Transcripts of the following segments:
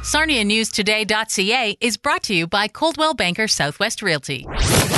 SarniaNewsToday.ca is brought to you by Coldwell Banker Southwest Realty.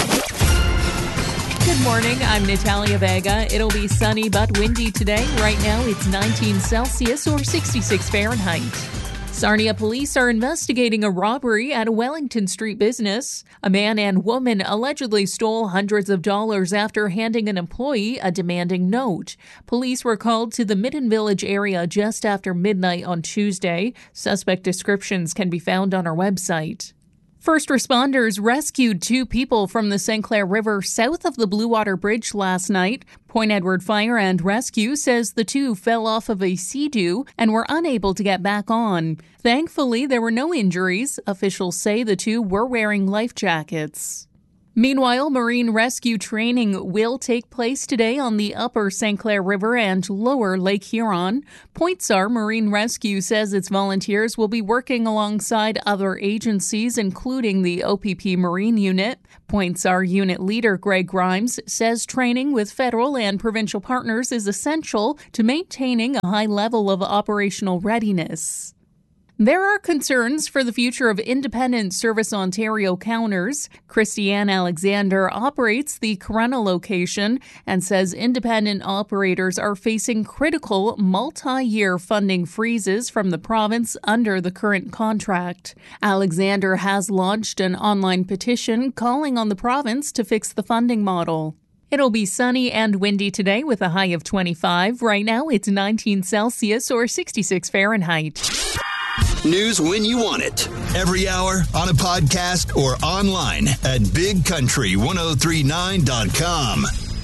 Good morning, I'm Natalia Vega. It'll be sunny but windy today. Right now it's 19 Celsius or 66 Fahrenheit. Sarnia police are investigating a robbery at a Wellington Street business. A man and woman allegedly stole hundreds of dollars after handing an employee a demanding note. Police were called to the Midden Village area just after midnight on Tuesday. Suspect descriptions can be found on our website. First responders rescued 2 people from the St. Clair River south of the Blue Water Bridge last night. Point Edward Fire and Rescue says the 2 fell off of a sea-doo and were unable to get back on. Thankfully, there were no injuries. Officials say the 2 were wearing life jackets. Meanwhile, marine rescue training will take place today on the upper St. Clair River and lower Lake Huron. Pointsar Marine Rescue says its volunteers will be working alongside other agencies, including the OPP Marine Unit. Pointsar Unit Leader Greg Grimes says training with federal and provincial partners is essential to maintaining a high level of operational readiness. There are concerns for the future of Independent Service Ontario counters. Christiane Alexander operates the Corunna location and says independent operators are facing critical multi-year funding freezes from the province under the current contract. Alexander has launched an online petition calling on the province to fix the funding model. It'll be sunny and windy today with a high of 25. Right now it's 19 Celsius or 66 Fahrenheit. News when you want it. Every hour on a podcast or online at bigcountry1039.com.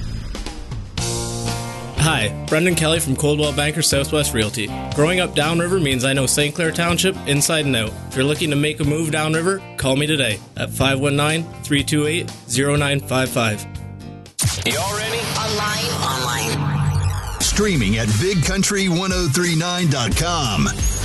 Hi, Brendan Kelly from Coldwell Banker Southwest Realty. Growing up downriver means I know St. Clair Township inside and out. If you're looking to make a move downriver, call me today at 519-328-0955. Y'all ready? Online. Streaming at bigcountry1039.com.